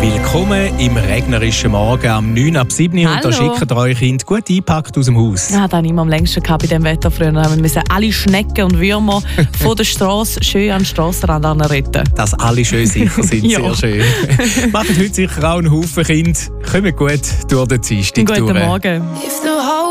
Willkommen im regnerischen Morgen am 9 ab 7 Uhr. Und da schickt eure Kinder gut eingepackt aus dem Haus. Ja, das habe ich immer am längsten gehabt bei diesem Wetter. Früher haben wir alle Schnecken und Würmer von der Straße schön an den Strassenrand retten. Dass alle schön sicher sind, Ja. sehr schön. Machen heute sicher auch einen Haufen Kinder. Kommen gut durch den Dienstag durch. Guten Morgen.